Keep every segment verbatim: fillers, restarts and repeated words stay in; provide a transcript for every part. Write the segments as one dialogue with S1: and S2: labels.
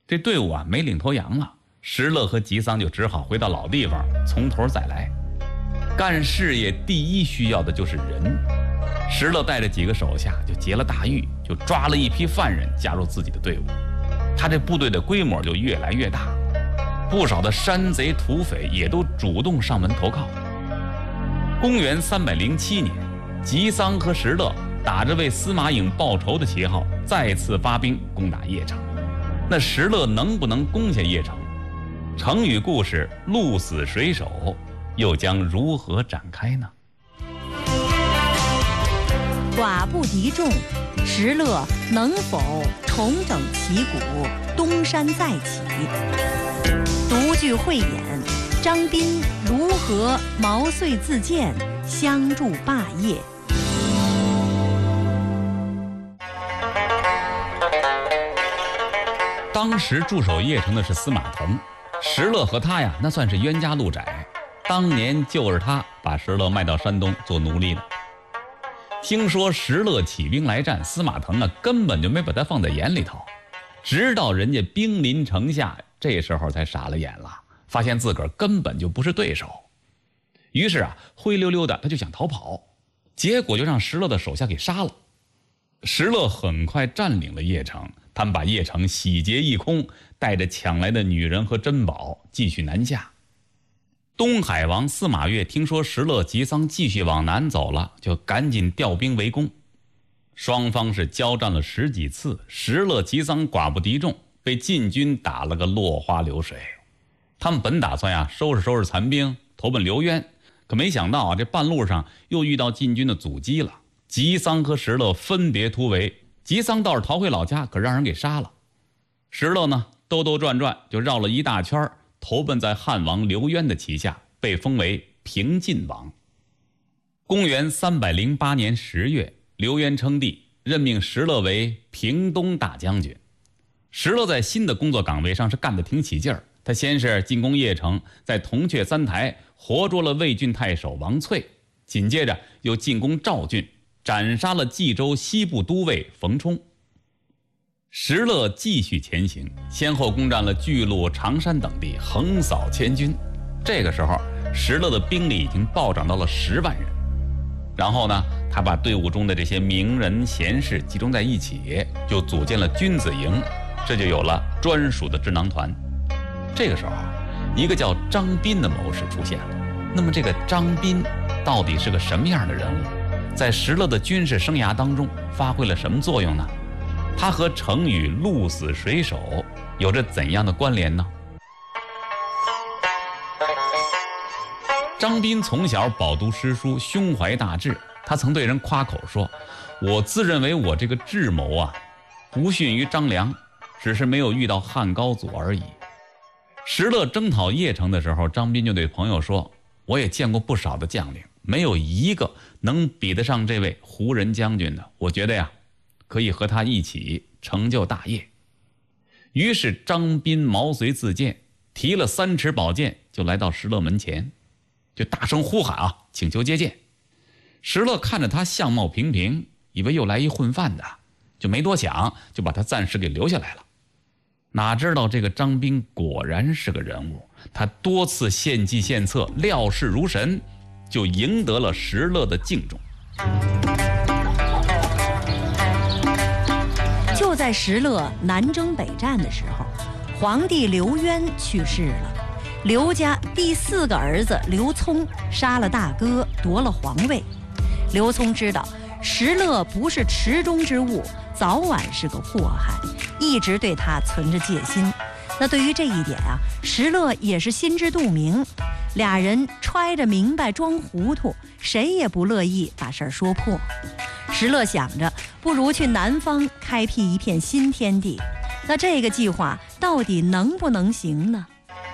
S1: 这队伍啊没领头羊了，石勒和吉桑就只好回到老地方，从头再来。干事业第一需要的就是人。石勒带着几个手下就劫了大狱，就抓了一批犯人加入自己的队伍。他这部队的规模就越来越大，不少的山贼土匪也都主动上门投靠。公元三百零七年，吉桑和石勒打着为司马颖报仇的旗号，再次发兵攻打邺城。那石勒能不能攻下邺城？成语故事鹿死谁手又将如何展开呢？
S2: 寡不敌众，石勒能否重整旗鼓，东山再起？独具慧眼，张宾如何毛遂自荐，相助霸业？
S1: 当时驻守邺城的是司马腾，石勒和他呀，那算是冤家路窄。当年就是他把石勒卖到山东做奴隶的。听说石勒起兵来战，司马腾啊根本就没把他放在眼里头，直到人家兵临城下，这时候才傻了眼了，发现自个儿根本就不是对手。于是啊，灰溜溜的他就想逃跑，结果就让石勒的手下给杀了。石勒很快占领了邺城，他们把邺城洗劫一空，带着抢来的女人和珍宝继续南下。东海王司马越听说石勒吉桑继续往南走了，就赶紧调兵围攻。双方是交战了十几次，石勒吉桑寡不敌众，被晋军打了个落花流水。他们本打算呀收拾收拾残兵，投奔刘渊，可没想到啊，这半路上又遇到晋军的阻击了。吉桑和石勒分别突围，吉桑倒是逃回老家，可让人给杀了。石勒呢，兜兜转转就绕了一大圈，投奔在汉王刘渊的旗下，被封为平晋王。公元三百零八年十月，刘渊称帝，任命石勒为平东大将军。石勒在新的工作岗位上是干得挺起劲儿，他先是进攻邺城，在铜雀三台活捉了魏郡太守王淬，紧接着又进攻赵郡，斩杀了冀州西部都尉冯冲。石勒继续前行，先后攻占了巨鹿、常山等地，横扫千军。这个时候，石勒的兵力已经暴涨到了十万人。然后呢，他把队伍中的这些名人贤士集中在一起，就组建了君子营，这就有了专属的智囊团。这个时候，一个叫张宾的谋士出现了。那么这个张宾到底是个什么样的人物？在石勒的军事生涯当中发挥了什么作用呢？他和成语鹿死谁手有着怎样的关联呢？张宾从小饱读诗书，胸怀大志，他曾对人夸口说，我自认为我这个智谋啊不逊于张良，只是没有遇到汉高祖而已。石勒征讨邺城的时候，张宾就对朋友说，我也见过不少的将领，没有一个能比得上这位胡人将军的，我觉得呀可以和他一起成就大业。于是张宾毛遂自荐，提了三尺宝剑就来到石勒门前，就大声呼喊啊，请求接见。石勒看着他相貌平平，以为又来一混饭的，就没多想，就把他暂时给留下来了。哪知道这个张宾果然是个人物，他多次献计献策，料事如神，就赢得了石勒的敬重。
S2: 就在石勒南征北战的时候，皇帝刘渊去世了。刘家第四个儿子刘聪杀了大哥，夺了皇位。刘聪知道石勒不是池中之物，早晚是个祸害，一直对他存着戒心。那对于这一点啊，石勒也是心知肚明。俩人揣着明白装糊涂，谁也不乐意把事儿说破。石勒想着，不如去南方开辟一片新天地。那这个计划到底能不能行呢？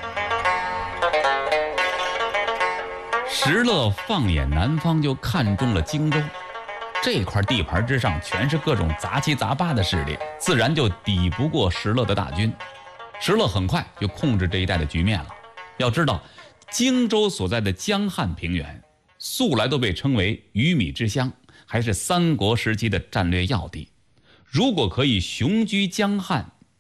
S1: 石勒放眼南方，就看中了荆州。这块地盘之上全是各种杂七杂八的势力，自然就抵不过石勒的大军。石勒很快就控制这一带的局面了。要知道，荆州所在的江汉平原素来都被称为鱼米之乡，还是三国时期的战略要地。如果可以雄居江汉，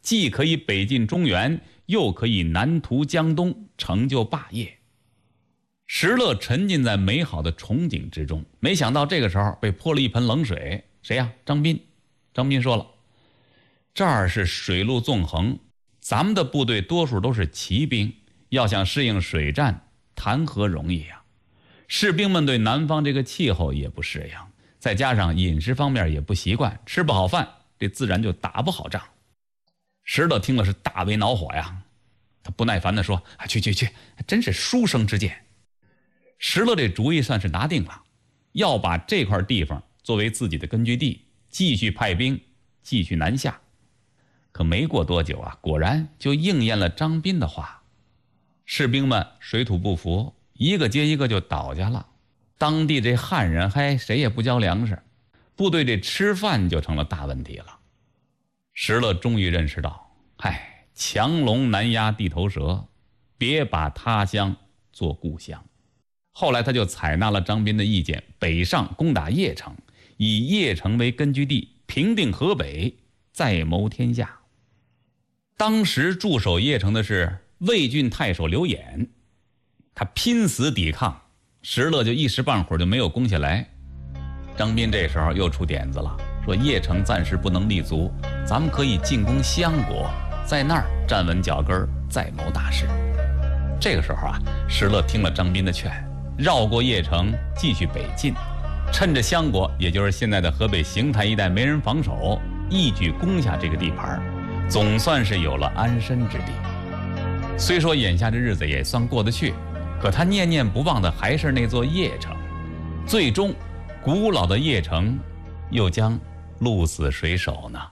S1: 既可以北进中原，又可以南图江东，成就霸业。石勒沉浸在美好的憧憬之中，没想到这个时候被泼了一盆冷水。谁呀？张斌。张斌说了，这儿是水陆纵横，咱们的部队多数都是骑兵，要想适应水战，谈何容易呀！士兵们对南方这个气候也不适应，再加上饮食方面也不习惯，吃不好饭，这自然就打不好仗。石勒听了是大为恼火呀，他不耐烦地说：“啊，去去去，真是书生之见。”石勒这主意算是拿定了，要把这块地方作为自己的根据地，继续派兵，继续南下。可没过多久啊，果然就应验了张斌的话，士兵们水土不服，一个接一个就倒下了。当地这汉人还谁也不交粮食，部队这吃饭就成了大问题了。石勒终于认识到，唉，强龙难压地头蛇，别把他乡做故乡。后来他就采纳了张斌的意见，北上攻打邺城，以邺城为根据地，平定河北，再谋天下。当时驻守邺城的是魏郡太守刘演，他拼死抵抗，石勒就一时半会儿就没有攻下来。张斌这时候又出点子了，说邺城暂时不能立足，咱们可以进攻襄国，在那儿站稳脚跟，再谋大事。这个时候啊，石勒听了张斌的劝，绕过邺城继续北进，趁着襄国也就是现在的河北邢台一带没人防守，一举攻下这个地盘，总算是有了安身之地。虽说眼下这日子也算过得去，可他念念不忘的还是那座邺城。最终古老的邺城又将鹿死谁手呢？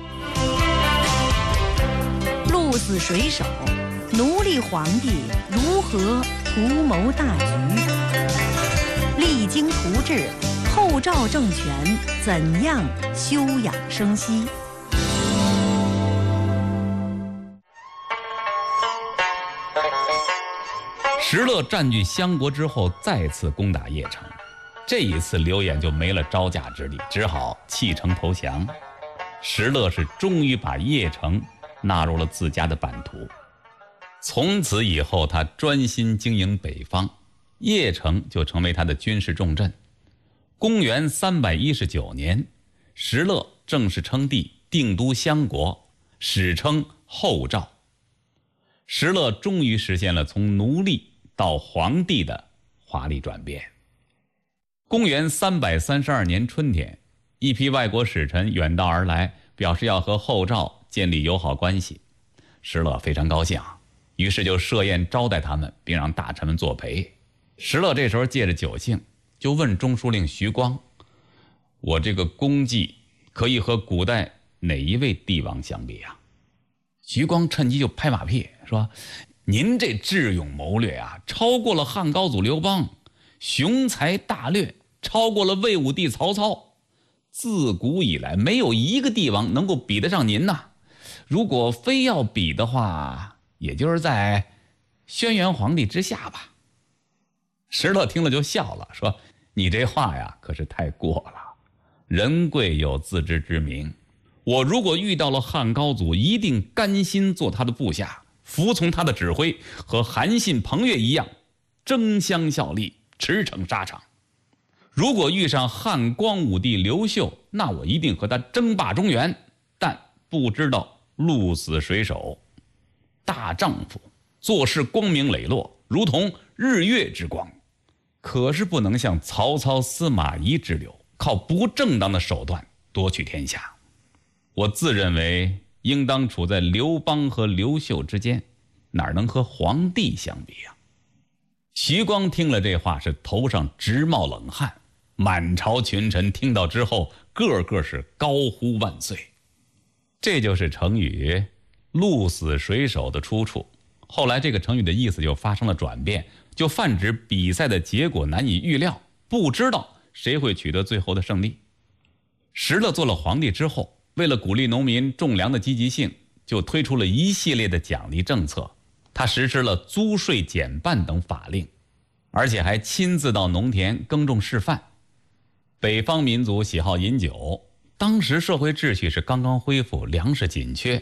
S2: 鹿死谁手，奴隶皇帝如何图谋大局？励精图治，后赵政权怎样休养生息？
S1: 石勒占据襄国之后，再次攻打邺城，这一次刘演就没了招架之力，只好弃城投降。石勒是终于把邺城纳入了自家的版图。从此以后，他专心经营北方，邺城就成为他的军事重镇。公元三百一十九年，石勒正式称帝，定都襄国，史称后赵。石勒终于实现了从奴隶到皇帝的华丽转变。公元三百三十二年春天，一批外国使臣远道而来，表示要和后赵建立友好关系。石勒非常高兴，于是就设宴招待他们，并让大臣们作陪。石勒这时候借着酒兴，就问中书令徐光：“我这个功绩可以和古代哪一位帝王相比啊？”徐光趁机就拍马屁说：“您这智勇谋略啊，超过了汉高祖刘邦，雄才大略超过了魏武帝曹操。自古以来，没有一个帝王能够比得上您呐。如果非要比的话，也就是在轩辕皇帝之下吧。”石勒听了就笑了，说：“你这话呀，可是太过了。人贵有自知之明，我如果遇到了汉高祖，一定甘心做他的部下，服从他的指挥，和韩信、彭越一样，争相效力，驰骋沙场。如果遇上汉光武帝刘秀，那我一定和他争霸中原，但不知道鹿死谁手。大丈夫做事光明磊落，如同日月之光，可是不能像曹操、司马懿之流，靠不正当的手段夺取天下。我自认为应当处在刘邦和刘秀之间，哪能和皇帝相比呀？”徐光听了这话，是头上直冒冷汗，满朝群臣听到之后，个个是高呼万岁。这就是成语鹿死谁手的出处。后来这个成语的意思就发生了转变，就泛指比赛的结果难以预料，不知道谁会取得最后的胜利。石勒做了皇帝之后，为了鼓励农民种粮的积极性，就推出了一系列的奖励政策。他实施了租税减半等法令，而且还亲自到农田耕种示范。北方民族喜好饮酒，当时社会秩序是刚刚恢复，粮食紧缺，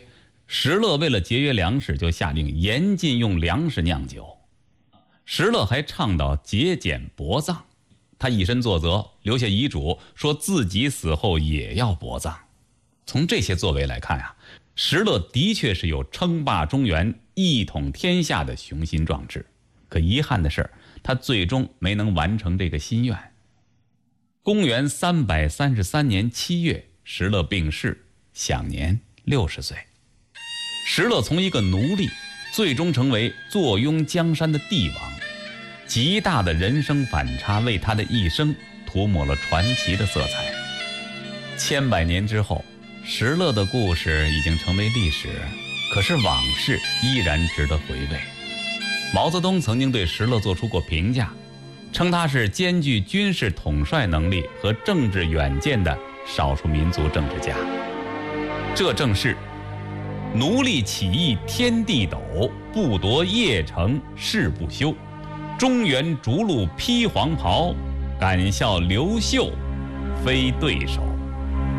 S1: 石勒为了节约粮食，就下令严禁用粮食酿酒。石勒还倡导节俭薄葬，他以身作则，留下遗嘱，说自己死后也要薄葬。从这些作为来看啊，石勒的确是有称霸中原、一统天下的雄心壮志。可遗憾的是，他最终没能完成这个心愿。公元三百三十三年七月，石勒病逝，享年六十岁。石勒从一个奴隶，最终成为坐拥江山的帝王，极大的人生反差为他的一生涂抹了传奇的色彩。千百年之后，石勒的故事已经成为历史，可是往事依然值得回味。毛泽东曾经对石勒做出过评价，称他是兼具军事统帅能力和政治远见的少数民族政治家。这正是奴隶起义天地斗，不夺邺城誓不休。中原逐鹿披黄袍，敢笑刘秀非对手。